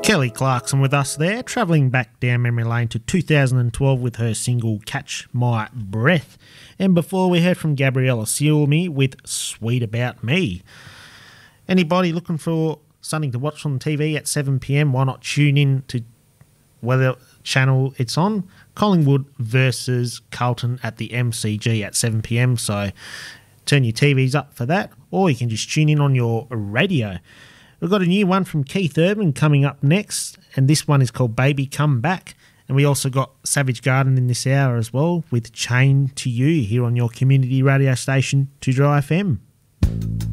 Kelly Clarkson with us there, travelling back down memory lane to 2012 with her single Catch My Breath. And before we heard from Gabriella Cilmi with Sweet About Me. Anybody looking for something to watch on TV at 7pm, why not tune in to whether channel it's on? Collingwood versus Carlton at the MCG at 7pm, so turn your TVs up for that, or you can just tune in on your radio. We've got a new one from Keith Urban coming up next, and this one is called Baby Come Back. And we also got Savage Garden in this hour as well with Chain to You here on your community radio station, 2Dry FM.